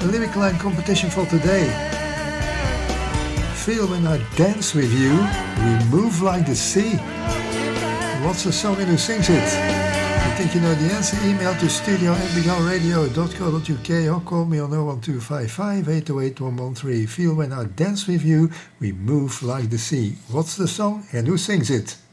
lyric line competition for today. Feel when I dance with you, we move like the sea. What's the song and who sings it? You think you know the answer? Email to studio@bglradio.co.uk or call me on 01255 808 113. Feel when I dance with you, we move like the sea. What's the song and who sings it?